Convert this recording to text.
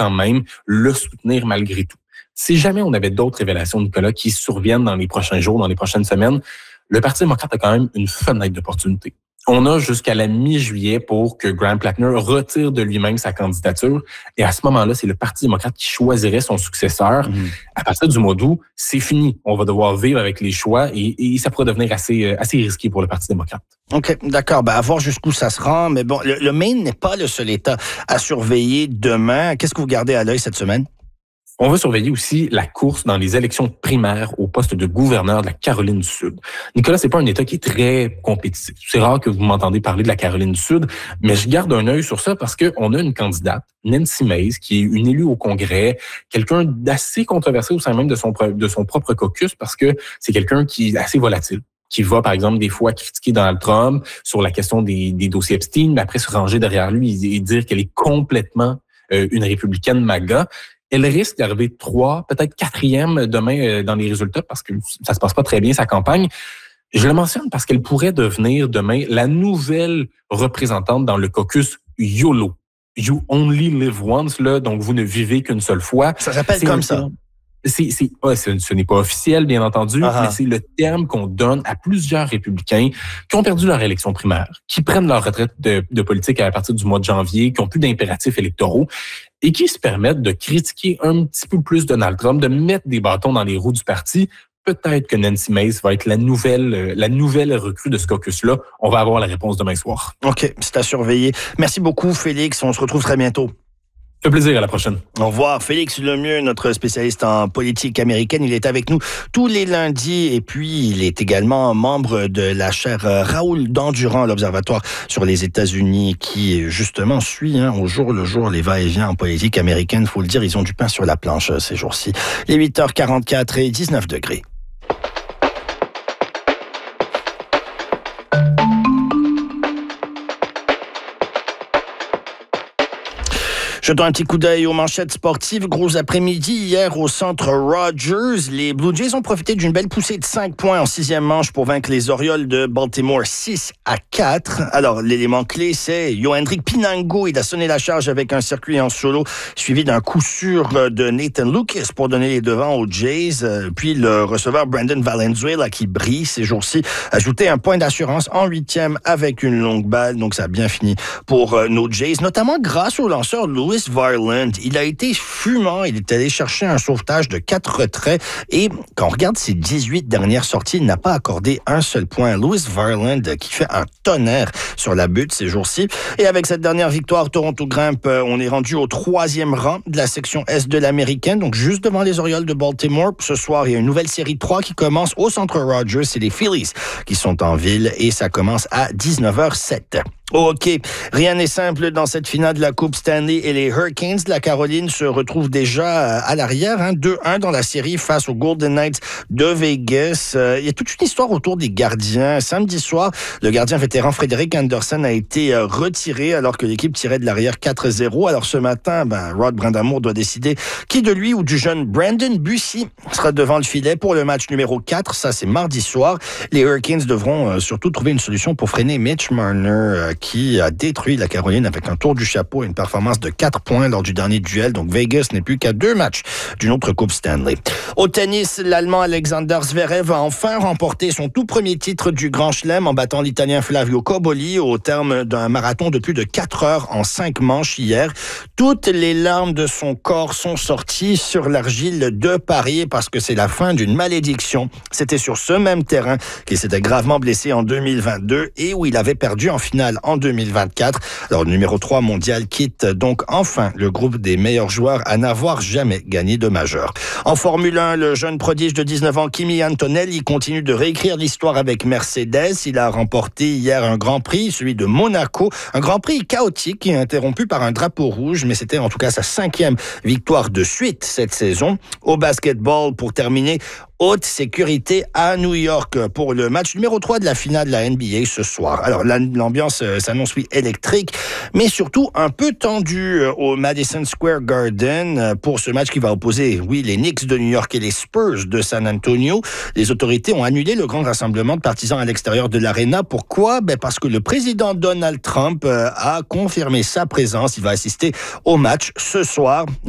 quand même le soutenir malgré tout. Si jamais on avait d'autres révélations, Nicolas, qui surviennent dans les prochains jours, dans les prochaines semaines, le Parti démocrate a quand même une fenêtre d'opportunité. On a jusqu'à la mi-juillet pour que Graham Plackner retire de lui-même sa candidature. Et à ce moment-là, c'est le Parti démocrate qui choisirait son successeur. À partir du mois d'août, c'est fini. On va devoir vivre avec les choix et ça pourrait devenir assez risqué pour le Parti démocrate. OK, d'accord. À voir jusqu'où ça se rend. Mais bon, le Maine n'est pas le seul État à surveiller demain. Qu'est-ce que vous gardez à l'œil cette semaine? On va surveiller aussi la course dans les élections primaires au poste de gouverneur de la Caroline du Sud. Nicolas, c'est pas un État qui est très compétitif. C'est rare que vous m'entendez parler de la Caroline du Sud, mais je garde un œil sur ça parce qu'on a une candidate, Nancy Mace, qui est une élue au Congrès, quelqu'un d'assez controversé au sein même de son propre caucus parce que c'est quelqu'un qui est assez volatile, qui va, par exemple, des fois critiquer Donald Trump sur la question des dossiers Epstein, mais après se ranger derrière lui et dire qu'elle est complètement une républicaine MAGA. Elle risque d'arriver 3, peut-être 4e demain dans les résultats parce que ça se passe pas très bien, sa campagne. Je le mentionne parce qu'elle pourrait devenir demain la nouvelle représentante dans le caucus YOLO. You only live once, là, donc vous ne vivez qu'une seule fois. Ça s'appelle comme ça. Ce n'est pas officiel, bien entendu, mais c'est le terme qu'on donne à plusieurs républicains qui ont perdu leur élection primaire, qui prennent leur retraite de politique à partir du mois de janvier, qui ont plus d'impératifs électoraux et qui se permettent de critiquer un petit peu plus Donald Trump, de mettre des bâtons dans les roues du parti. Peut-être que Nancy Mace va être la nouvelle recrue de ce caucus-là. On va avoir la réponse demain soir. OK, c'est à surveiller. Merci beaucoup, Félix. On se retrouve très bientôt. Ça fait plaisir, à la prochaine. Au revoir. Félix Lemieux, notre spécialiste en politique américaine. Il est avec nous tous les lundis et puis il est également membre de la chaire Raoul Dandurand, l'Observatoire sur les États-Unis qui justement suit au jour le jour les va-et-vient en politique américaine. Faut le dire, ils ont du pain sur la planche ces jours-ci. Il est 8h44 et 19 degrés. Jetons un petit coup d'œil aux manchettes sportives. Gros après-midi hier au centre Rogers. Les Blue Jays ont profité d'une belle poussée de 5 points en 6e manche pour vaincre les Orioles de Baltimore 6-4. Alors, l'élément clé, c'est Yohendrick Pinango. Il a sonné la charge avec un circuit en solo, suivi d'un coup sûr de Nathan Lucas pour donner les devants aux Jays. Puis le receveur Brandon Valenzuela, qui brille ces jours-ci, a ajouté un point d'assurance en 8e avec une longue balle. Donc, ça a bien fini pour nos Jays, notamment grâce au lanceur Lewis Varland. Il a été fumant. Il est allé chercher un sauvetage de 4 retraits. Et quand on regarde ses 18 dernières sorties, il n'a pas accordé un seul point. Lewis Varland qui fait un tonnerre sur la butte ces jours-ci. Et avec cette dernière victoire, Toronto grimpe. On est rendu au 3e rang de la section Est de l'Américaine, donc juste devant les Orioles de Baltimore. Ce soir, il y a une nouvelle série de 3 qui commence au centre Rogers. C'est les Phillies qui sont en ville et ça commence à 19h07. OK. Rien n'est simple dans cette finale de la Coupe Stanley et les Hurricanes de la Caroline se retrouvent déjà à l'arrière, 2-1 dans la série face aux Golden Knights de Vegas. Il y a toute une histoire autour des gardiens. Samedi soir, le gardien vétéran Frédéric Anderson a été retiré alors que l'équipe tirait de l'arrière 4-0. Alors ce matin, Rod Brind'Amour doit décider qui de lui ou du jeune Brandon Bussi sera devant le filet pour le match numéro 4. Ça, c'est mardi soir. Les Hurricanes devront surtout trouver une solution pour freiner Mitch Marner qui a détruit la Caroline avec un tour du chapeau et une performance de 4 points lors du dernier duel. Donc Vegas n'est plus qu'à 2 matchs d'une autre Coupe Stanley. Au tennis, l'Allemand Alexander Zverev a enfin remporté son tout premier titre du Grand Chelem en battant l'Italien Flavio Cobolli au terme d'un marathon de plus de 4 heures en 5 manches hier. Toutes les larmes de son corps sont sorties sur l'argile de Paris parce que c'est la fin d'une malédiction. C'était sur ce même terrain qu'il s'était gravement blessé en 2022 et où il avait perdu en finale en 2024. Alors, le numéro 3 mondial quitte donc enfin le groupe des meilleurs joueurs à n'avoir jamais gagné de majeur. En Formule 1, le jeune prodige de 19 ans Kimi Antonelli continue de réécrire l'histoire avec Mercedes. Il a remporté hier un Grand Prix, celui de Monaco. Un Grand Prix chaotique et interrompu par un drapeau rouge, mais c'était en tout cas sa 5e victoire de suite cette saison. Au basketball, pour terminer, haute sécurité à New York pour le match numéro 3 de la finale de la NBA ce soir. Alors, l'ambiance s'annonce, oui, électrique, mais surtout un peu tendue au Madison Square Garden pour ce match qui va opposer, oui, les Knicks de New York et les Spurs de San Antonio. Les autorités ont annulé le grand rassemblement de partisans à l'extérieur de l'aréna. Pourquoi? Parce que le président Donald Trump a confirmé sa présence. Il va assister au match ce soir.